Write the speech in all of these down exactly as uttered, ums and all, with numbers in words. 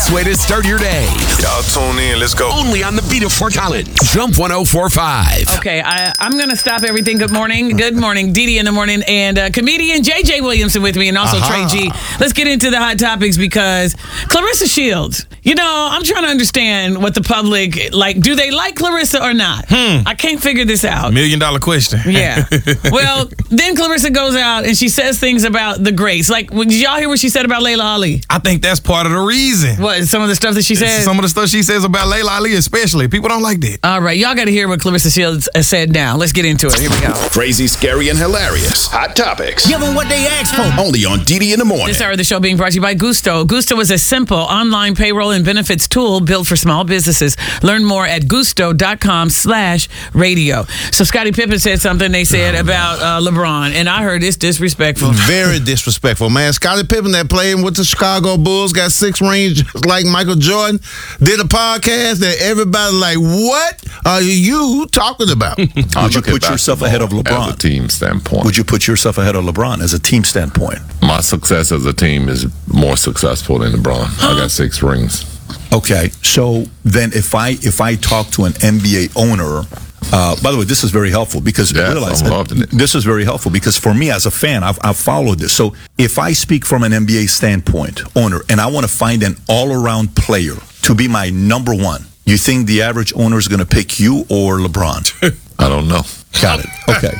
best way to start your day. Y'all tune in. Let's go. Only on the beat of Fort Collins. Jump one oh four point five. Okay, I, I'm going to stop everything. Good morning. Good morning. Dee Dee in the morning. And uh, comedian J J Williamson with me, and also uh-huh. Trey G. Let's get into the hot topics because Claressa Shields, you know, I'm trying to understand what the public, like, do they like Claressa or not? Hmm. I can't figure this out. Million dollar question. Yeah. Well, then Claressa goes out and she says things about the greats. Like, did y'all hear what she said about Layla Ali? I think that's part of the reason. What, some of the stuff that she says? Some of the stuff she says about Layla Ali especially. People don't like that. All right, y'all got to hear what Claressa Shields said now. Let's get into it. Here we go. Crazy, scary, and hilarious. Hot topics. Give them what they asked for. Only on Dee Dee in the morning. This hour of the show being brought to you by Gusto. Gusto is a simple online payroll and benefits tool built for small businesses. Learn more at gusto.com slash radio. So Scottie Pippen said something they said about uh, LeBron, and I heard it's disrespectful. Very disrespectful, man. Scottie Pippen that played with the Chicago Bulls, got six rings just like Michael Jordan, did a podcast that everybody like, what are you talking about? Would you put yourself ahead of LeBron? As a team standpoint. Would you put yourself ahead of LeBron as a team standpoint? My success as a team is more successful than LeBron. I got six rings. Okay, so then if I if I talk to an N B A owner, uh, by the way, this is very helpful because yes, realize I'm loving it. This is very helpful because for me as a fan, I've, I've followed this. So if I speak from an N B A standpoint, owner, and I want to find an all-around player to be my number one, you think the average owner is going to pick you or LeBron? I don't know. Got it. Okay.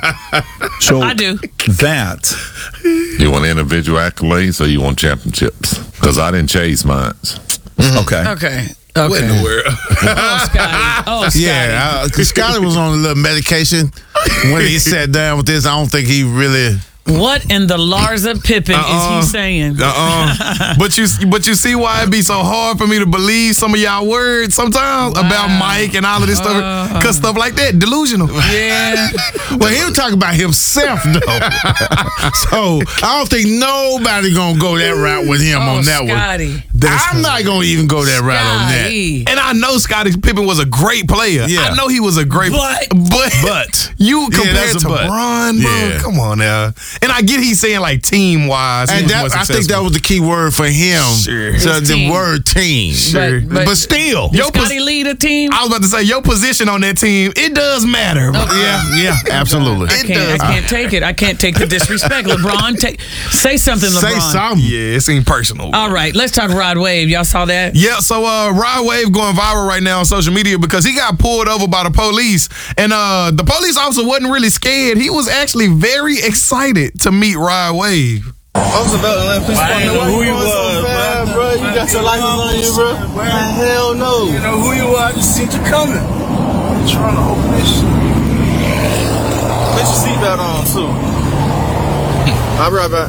So I do. That. You want individual accolades or you want championships? Because I didn't chase mine. Mm-hmm. Okay. Okay. What Okay. in the world? Oh, Scotty. Oh, Scotty. Yeah, uh, Scottie was on a little medication when he sat down with this. I don't think he really. What in the Larsa Pippen Uh-uh. is he saying? Uh-uh. But you but you see why it be so hard for me to believe some of y'all words sometimes Wow. about Mike and all of this stuff. Uh-uh. Because stuff like that, delusional. Yeah. Well, he was talking about himself, though. So I don't think nobody gonna go that route with him Oh, on that Scotty. one. I'm not gonna even go that route on that. Scotty. And I know Scottie Pippen was a great player. Yeah. I know he was a great But- but, But. you Yeah, compared that's to a but. Bron, bro. Yeah. Come on now. And I get he's saying like team wise. And that, I think that was the key word for him. Sure. So His the team. word team. Sure. But- But still. Did Yo, Scotty lead a team? I was about to say your position on that team, it does matter. bro. Yeah, yeah, absolutely. I It can't, does. I can't take it. I can't take the disrespect. LeBron, take, say something, LeBron. Say something. Yeah, it seemed personal. All right, let's talk Rod Wave. Y'all saw that? Yeah, so uh, Rod Wave going viral right now on social media because he got pulled over by the police. And uh, the police officer wasn't really scared. He was actually very excited to meet Rod Wave. I was about to let people know who you was, man, bro. You got your license on you, bro? Man, hell no. You know who you are? I just seen you coming. I'm trying to open this shit. Put your seatbelt on, too. I'll be right back.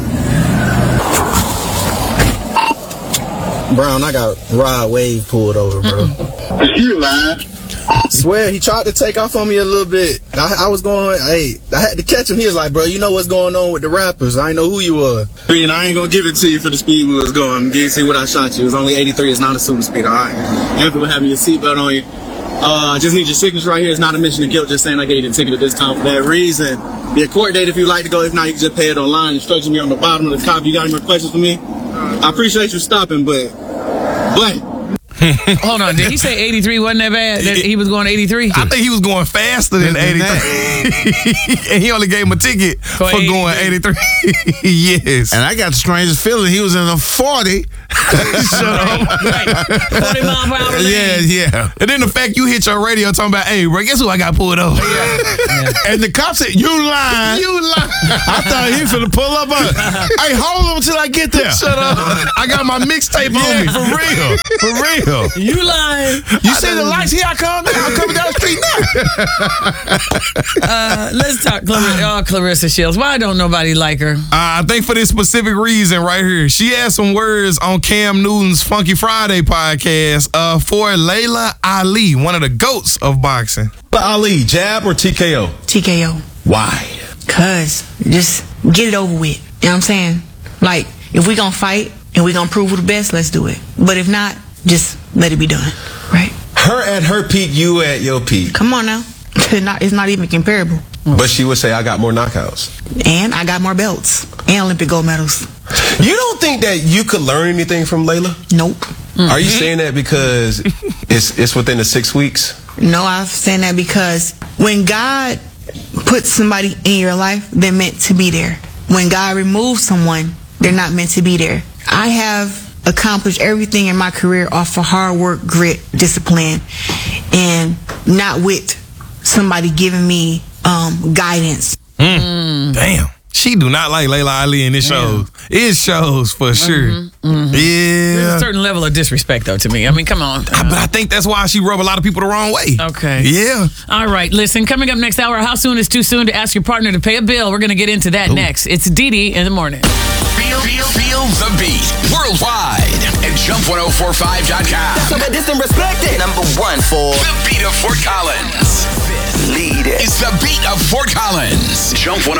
Brown, I got Rod Wave pulled over, bro. It's you, man. Swear, he tried to take off on me a little bit. I, I was going, hey, I had to catch him. He was like, bro, you know what's going on with the rappers. I ain't know who you were. And I ain't going to give it to you for the speed we was going. You see what I shot you. It was only eighty-three. It's not a super speed, all right? And people having your seatbelt on you. Uh, I just need your signature right here. It's not a mission of guilt. Just saying I gave you the ticket at this time for that reason. Be a court date if you like to go. If not, you can just pay it online. Instructions me on the bottom of the copy. You got any more questions for me? I appreciate you stopping, but, but. Hold on, did he say eighty-three wasn't that bad? That he was going eighty-three? I think he was going faster than eighty-three. And he only gave him a ticket for, for going eighty-three. Yes. And I got the strangest feeling he was in a forty. Shut up. Right. forty mile per hour lane. Yeah, yeah. And then the fact you hit your radio talking about, hey, bro, guess who I got pulled over? Yeah. And the cop said, you lying. You lying. I thought he was finna pull up on Hey, hold on until I get there. Shut up. I got my mixtape on Yeah, me. for real. For real. You lying. You see the lights? Here I come. I'm coming down the street now. Uh, let's talk Clar- oh, Claressa Shields. Why don't nobody like her? Uh, I think for this specific reason right here. She had some words on Cam Newton's Funky Friday podcast uh, for Layla Ali, one of the GOATs of boxing. Ali, jab or T K O? T K O. Why? Cause just get it over with. You know what I'm saying? Like, if we gonna fight and we gonna prove we're the best, let's do it. But if not, just let it be done. Right? Her at her peak, you at your peak. Come on now. It's not, it's not even comparable. But she would say, I got more knockouts. And I got more belts. And Olympic gold medals. You don't think that you could learn anything from Layla? Nope. Are you saying that because it's it's within the six weeks? No, I'm saying that because when God puts somebody in your life, they're meant to be there. When God removes someone, they're not meant to be there. I have accomplished everything in my career off of hard work, grit, discipline, and not with somebody giving me um, guidance. Mm. Damn. She do not like Layla Ali, and it shows. It shows for sure. Mm-hmm, mm-hmm. Yeah. There's a certain level of disrespect, though, to me. I mean, come on. I, but I think that's why she rub a lot of people the wrong way. Okay. Yeah. All right. Listen, coming up next hour, how soon is too soon to ask your partner to pay a bill? We're going to get into that Ooh. next. It's Didi in the morning. Feel, feel, feel the beat worldwide at jump ten forty-five dot com. So that distant respected. Number one for the beat of Fort Collins. Lead it. It's the beat of Fort Collins. Jump